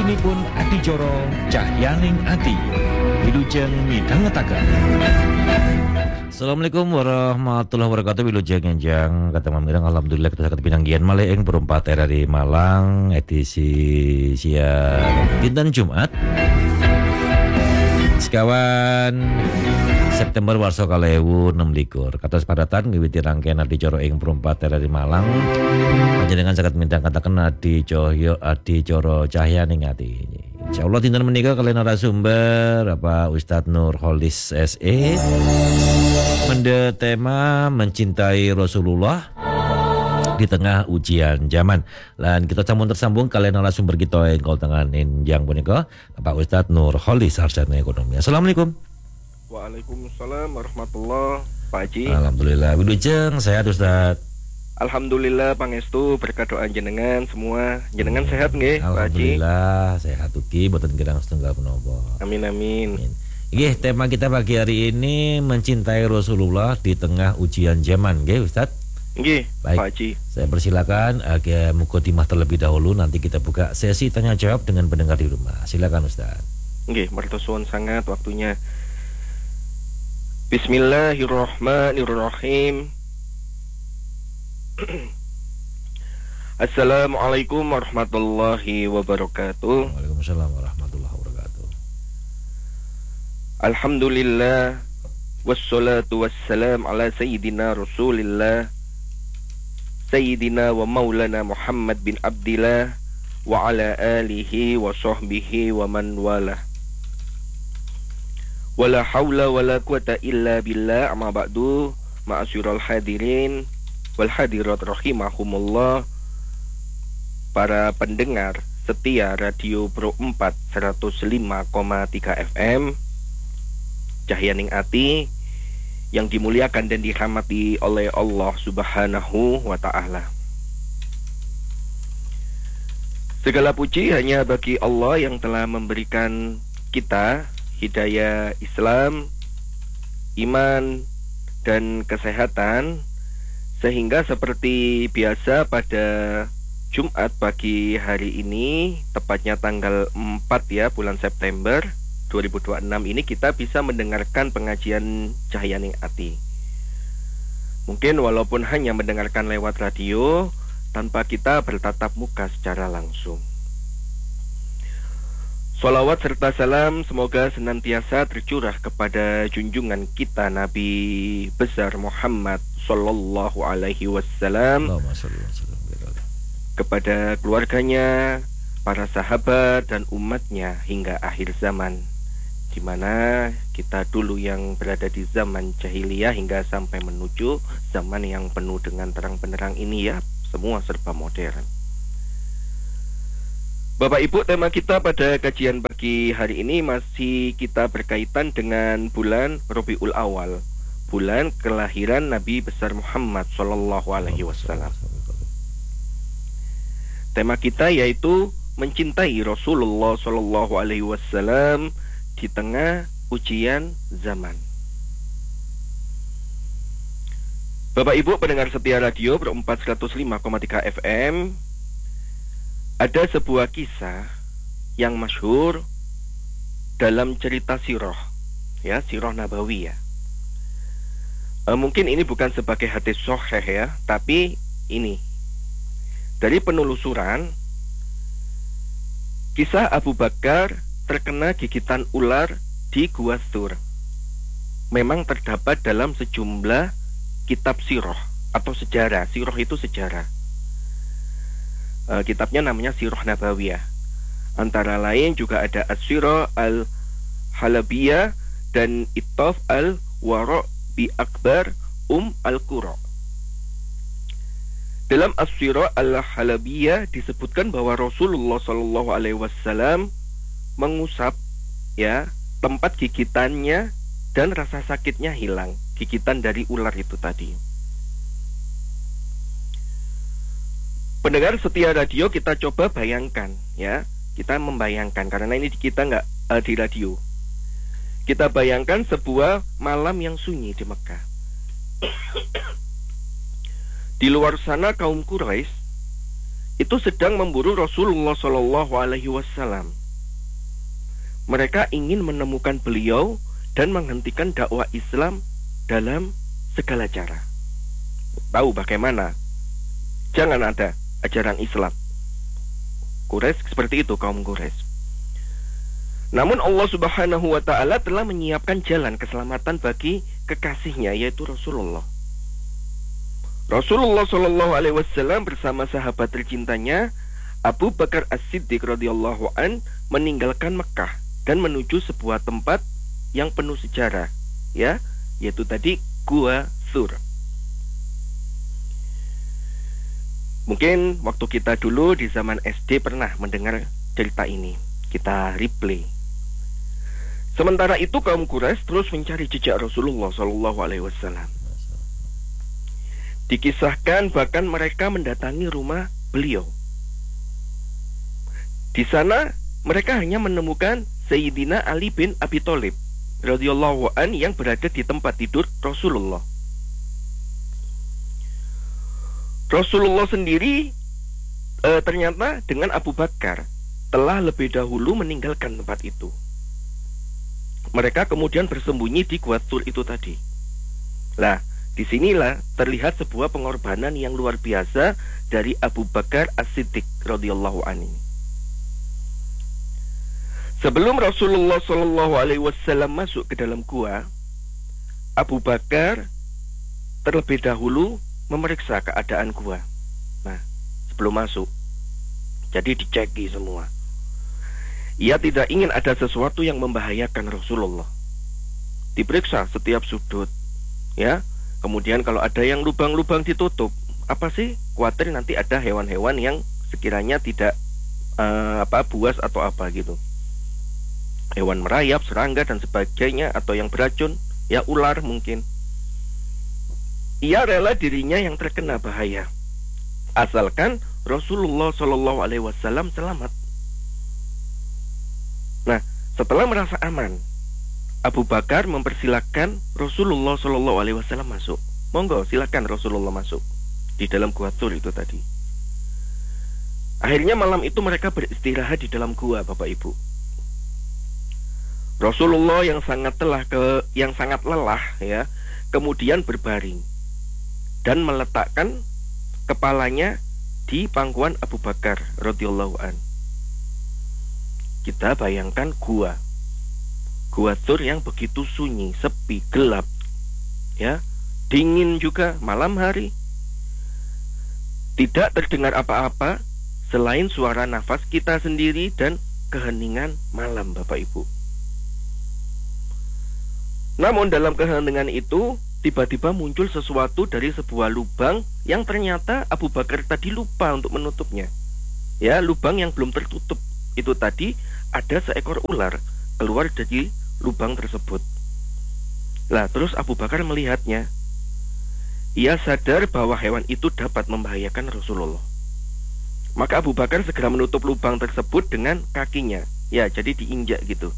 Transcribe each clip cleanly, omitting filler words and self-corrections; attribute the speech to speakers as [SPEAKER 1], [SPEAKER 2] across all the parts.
[SPEAKER 1] Sanesipun adicara Cahyaning Ati wilujeng midhangetaken. Assalamualaikum warahmatullahi wabarakatuh. Wilujeng enjang kata mamirang alhamdulillah kita saged pinanggihan malih ing perumpat RRI Malang edisi siang dinten Jumat sekawan September warsa 2026. Kados padatan miwiti rangkaian adicara ing perumpat RRI Malang panjenengan saged midhangetaken adicara Cahyaning Ati. Insyaallah dinten menika kalian narasumber Bapak Ustadz Nur Holis SE mende tema mencintai Rasulullah di tengah ujian zaman. Lan kita tersambung kalian narasumber kita yang kau tangan yang punika Bapak Ustadz Nur Holis Sarjana Ekonomi. Assalamualaikum.
[SPEAKER 2] Waalaikumsalam warahmatullahi Pak Haji.
[SPEAKER 1] Alhamdulillah wilujeng sehat Ustadz.
[SPEAKER 2] Alhamdulillah pangestu berkat doa jenengan semua. Jenengan sehat nggih Pak Haji?
[SPEAKER 1] Alhamdulillah sehat ugi boten kirang setunggal menapa.
[SPEAKER 2] Amin amin.
[SPEAKER 1] Nggih, tema kita pagi hari ini mencintai Rasulullah di tengah ujian zaman, nggih Ustaz?
[SPEAKER 2] Nggih,
[SPEAKER 1] baik.
[SPEAKER 2] Pak Haji.
[SPEAKER 1] Saya persilakan agak mukadimah terlebih dahulu, nanti kita buka sesi tanya jawab dengan pendengar di rumah. Silakan Ustaz.
[SPEAKER 2] Nggih, mertosuwun sangat waktunya. Bismillahirrahmanirrahim. Assalamualaikum warahmatullahi wabarakatuh.
[SPEAKER 1] Waalaikumsalam warahmatullahi wabarakatuh.
[SPEAKER 2] Alhamdulillah wassalatu wassalam ala sayyidina Rasulillah Sayyidina wa maulana Muhammad bin Abdillah wa ala alihi wa sahbihi wa man wala. Wala hawla wala quwata illa billah. Amma ba'du, ma'asyiral hadirin wal hadirat rahimahumullah, para pendengar setia Radio Pro 4 105,3 FM Cahyaning Ati yang dimuliakan dan dirahmati oleh Allah Subhanahu wa ta'ala. Segala puji hanya bagi Allah yang telah memberikan kita hidayah Islam, iman, dan kesehatan, sehingga seperti biasa pada Jumat pagi hari ini, tepatnya tanggal 4 ya, bulan September 2026 ini, kita bisa mendengarkan pengajian Cahyaning Ati. Mungkin walaupun hanya mendengarkan lewat radio, tanpa kita bertatap muka secara langsung. Sholawat serta salam semoga senantiasa tercurah kepada junjungan kita Nabi besar Muhammad Sallallahu Alaihi Wasallam, kepada keluarganya, para sahabat dan umatnya hingga akhir zaman, di mana kita dulu yang berada di zaman jahiliyah hingga sampai menuju zaman yang penuh dengan terang benderang ini ya, semua serba modern. Bapak Ibu, tema kita pada kajian pagi hari ini masih kita berkaitan dengan bulan Rabiul Awal, bulan kelahiran Nabi besar Muhammad Sallallahu Alaihi Wasallam. Tema kita yaitu mencintai Rasulullah Sallallahu Alaihi Wasallam di tengah ujian zaman. Bapak Ibu pendengar setia radio Pro 4 105,3 FM, ada sebuah kisah yang masyhur dalam cerita sirah, ya, sirah nabawiyah. Mungkin ini bukan sebagai hadis sahih ya, tapi ini dari penelusuran kisah Abu Bakar terkena gigitan ular di Gua Thur. Memang terdapat dalam sejumlah kitab sirah atau sejarah. Sirah itu sejarah. Kitabnya namanya Sirah Nabawiyah. Antara lain juga ada As-Sirah Al-Halabiyah dan Ittaf Al-Wara' bi Akbar Al-Qura. Dalam As-Sirah Al-Halabiyah disebutkan bahwa Rasulullah Shallallahu Alaihi Wasallam mengusap ya tempat gigitannya dan rasa sakitnya hilang. Gigitan dari ular itu tadi. Pendengar setia radio, kita coba bayangkan ya, kita membayangkan karena ini kita nggak di radio. Kita bayangkan sebuah malam yang sunyi di Mekah. Di luar sana kaum Quraisy itu sedang memburu Rasulullah Shallallahu Alaihi Wasallam. Mereka ingin menemukan beliau dan menghentikan dakwah Islam dalam segala cara. Tahu bagaimana? Jangan ada ajaran Islam. Quraisy seperti itu, kaum Quraisy. Namun Allah Subhanahu wa Ta'ala telah menyiapkan jalan keselamatan bagi kekasihnya, yaitu Rasulullah. Rasulullah Shallallahu Alaihi Wasallam bersama sahabat tercintanya Abu Bakar As-Siddiq radhiyallahu an meninggalkan Mekah dan menuju sebuah tempat yang penuh sejarah, ya, yaitu tadi Gua Thur. Mungkin waktu kita dulu di zaman SD pernah mendengar cerita ini. Kita replay. Sementara itu kaum Quraisy terus mencari jejak Rasulullah Shallallahu Alaihi Wasallam. Dikisahkan bahkan mereka mendatangi rumah beliau. Di sana mereka hanya menemukan Sayyidina Ali bin Abi Thalib radhiyallahu an yang berada di tempat tidur Rasulullah. Rasulullah sendiri ternyata dengan Abu Bakar telah lebih dahulu meninggalkan tempat itu. Mereka kemudian bersembunyi di Gua Thur itu tadi. Lah, disinilah terlihat sebuah pengorbanan yang luar biasa dari Abu Bakar As-Siddiq radhiyallahu anhu. Sebelum Rasulullah Shallallahu Alaihi Wasallam masuk ke dalam gua, Abu Bakar terlebih dahulu memeriksa keadaan gua. Nah, sebelum masuk, jadi diceki semua. Ia tidak ingin ada sesuatu yang membahayakan Rasulullah. Diperiksa setiap sudut, ya. Kemudian kalau ada yang lubang-lubang ditutup, apa sih? Khawatir nanti ada hewan-hewan yang sekiranya tidak buas atau apa gitu. Hewan merayap, serangga dan sebagainya, atau yang beracun, ya ular mungkin. Ia rela dirinya yang terkena bahaya, asalkan Rasulullah Shallallahu Alaihi Wasallam selamat. Nah, setelah merasa aman, Abu Bakar mempersilahkan Rasulullah Shallallahu Alaihi Wasallam masuk. Monggo, silakan Rasulullah masuk di dalam Gua Thur itu tadi. Akhirnya malam itu mereka beristirahat di dalam gua, Bapak Ibu. Rasulullah yang sangat lelah, ya, kemudian berbaring dan meletakkan kepalanya di pangkuan Abu Bakar radhiyallahu an. Kita bayangkan Gua Thur yang begitu sunyi, sepi, gelap, ya, dingin juga malam hari. Tidak terdengar apa-apa selain suara nafas kita sendiri dan keheningan malam, Bapak Ibu. Namun dalam keheningan itu tiba-tiba muncul sesuatu dari sebuah lubang yang ternyata Abu Bakar tadi lupa untuk menutupnya. Ya, lubang yang belum tertutup itu tadi ada seekor ular keluar dari lubang tersebut. Lah, terus Abu Bakar melihatnya. Ia sadar bahwa hewan itu dapat membahayakan Rasulullah. Maka Abu Bakar segera menutup lubang tersebut dengan kakinya. Ya, jadi diinjak gitu.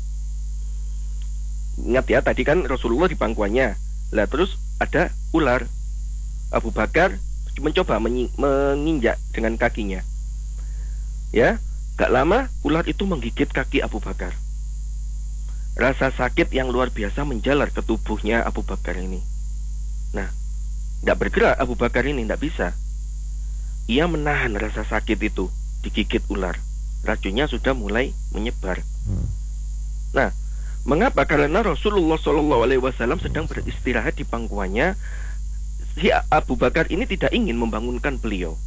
[SPEAKER 2] Ingat ya, tadi kan Rasulullah di pangkuannya. Lah, terus ada ular. Abu Bakar mencoba menginjak dengan kakinya. Ya, gak lama ular itu menggigit kaki Abu Bakar. Rasa sakit yang luar biasa menjalar ke tubuhnya Abu Bakar ini. Nah, gak bergerak Abu Bakar ini, gak bisa. Ia menahan rasa sakit itu, digigit ular. Racunnya sudah mulai menyebar. Nah, mengapa? Karena Rasulullah SAW sedang beristirahat di pangkuannya. Si Abu Bakar ini tidak ingin membangunkan beliau.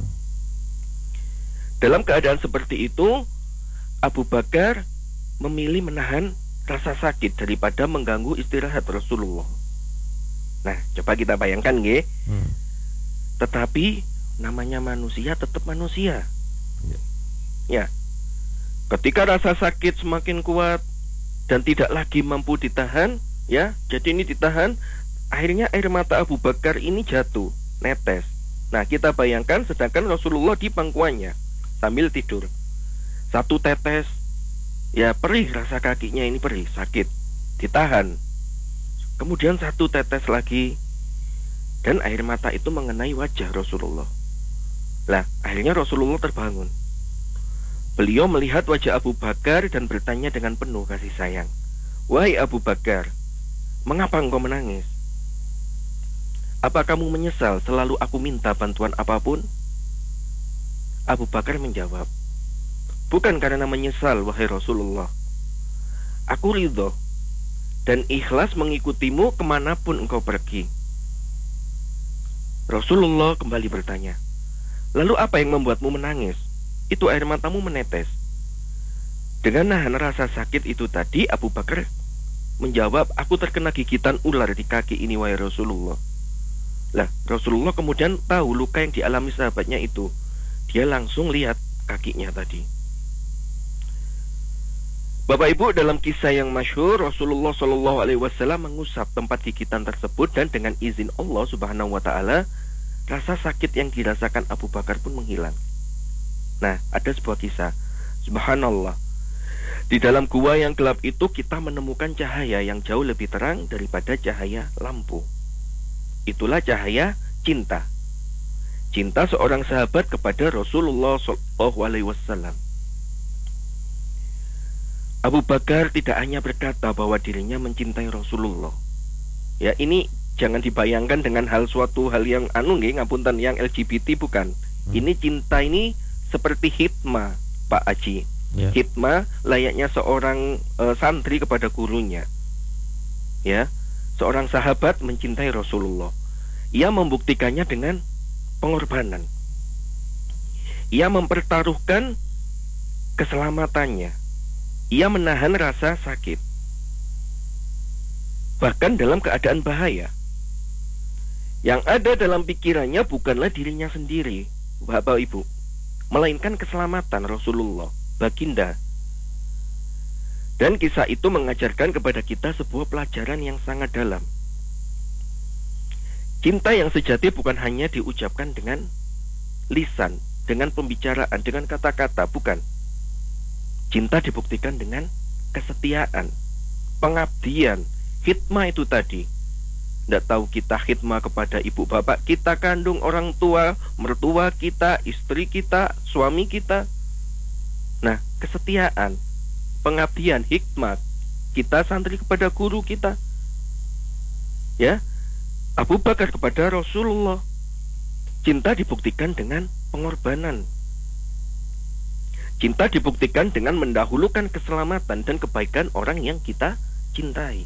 [SPEAKER 2] Dalam keadaan seperti itu, Abu Bakar memilih menahan rasa sakit daripada mengganggu istirahat Rasulullah. Nah, coba kita bayangkan, nggih. Tetapi namanya manusia tetap manusia. Ya. Ketika rasa sakit semakin kuat dan tidak lagi mampu ditahan, ya, jadi ini ditahan, akhirnya air mata Abu Bakar ini jatuh, netes. Nah, kita bayangkan sedangkan Rasulullah di pangkuannya sambil tidur. Satu tetes, ya perih, rasa kakinya ini perih, sakit, ditahan. Kemudian satu tetes lagi, dan air mata itu mengenai wajah Rasulullah. Lah, akhirnya Rasulullah terbangun. Beliau melihat wajah Abu Bakar dan bertanya dengan penuh kasih sayang, "Wahai Abu Bakar, mengapa engkau menangis? Apa kamu menyesal selalu aku minta bantuan apapun?" Abu Bakar menjawab, "Bukan karena menyesal, wahai Rasulullah. Aku ridho dan ikhlas mengikutimu kemanapun engkau pergi." Rasulullah kembali bertanya, "Lalu apa yang membuatmu menangis? Itu air matamu menetes." Dengan nahan rasa sakit itu tadi, Abu Bakar menjawab, "Aku terkena gigitan ular di kaki ini, wahai Rasulullah." Lah, Rasulullah kemudian tahu luka yang dialami sahabatnya itu. Dia langsung lihat kakinya tadi. Bapak Ibu, dalam kisah yang masyhur, Rasulullah Shallallahu Alaihi Wasallam mengusap tempat gigitan tersebut dan dengan izin Allah Subhanahu Wa Taala, rasa sakit yang dirasakan Abu Bakar pun menghilang. Nah, ada sebuah kisah, subhanallah, di dalam gua yang gelap itu kita menemukan cahaya yang jauh lebih terang daripada cahaya lampu. Itulah cahaya cinta. Cinta seorang sahabat kepada Rasulullah Shallallahu Alaihi Wasallam. Abu Bakar tidak hanya berkata bahwa dirinya mencintai Rasulullah. Ya, ini jangan dibayangkan dengan suatu hal yang ngapunten, yang LGBT, bukan. Ini cinta ini seperti hikmah, Pak Aji.
[SPEAKER 1] Ya.
[SPEAKER 2] Hikmah layaknya seorang santri kepada gurunya. Ya, seorang sahabat mencintai Rasulullah. Ia membuktikannya dengan pengorbanan. Ia mempertaruhkan keselamatannya. Ia menahan rasa sakit, bahkan dalam keadaan bahaya. Yang ada dalam pikirannya bukanlah dirinya sendiri, Bapak Ibu, melainkan keselamatan Rasulullah, baginda. Dan kisah itu mengajarkan kepada kita sebuah pelajaran yang sangat dalam. Cinta yang sejati bukan hanya diucapkan dengan lisan, dengan pembicaraan, dengan kata-kata, bukan. Cinta dibuktikan dengan kesetiaan, pengabdian, khidmah itu tadi. Tidak tahu kita khidmah kepada ibu bapak kita kandung, orang tua, mertua kita, istri kita, suami kita. Nah, kesetiaan, pengabdian, hikmah, kita santri kepada guru kita. Ya, Abu Bakar kepada Rasulullah. Cinta dibuktikan dengan pengorbanan. Cinta dibuktikan dengan mendahulukan keselamatan dan kebaikan orang yang kita cintai.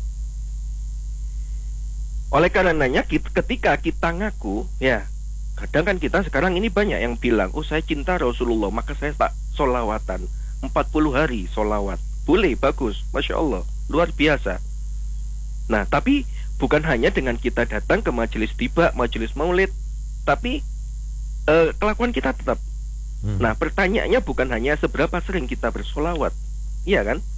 [SPEAKER 2] Oleh karenanya, ketika kita ngaku, ya, kadang kan kita sekarang ini banyak yang bilang, "Oh, saya cinta Rasulullah, maka saya tak solawatan 40 hari solawat." Boleh, bagus, Masya Allah, luar biasa. Nah, tapi bukan hanya dengan kita datang ke majelis tiba, majelis maulid, tapi kelakuan kita tetap. Nah, pertanyaannya bukan hanya seberapa sering kita bersolawat, iya kan?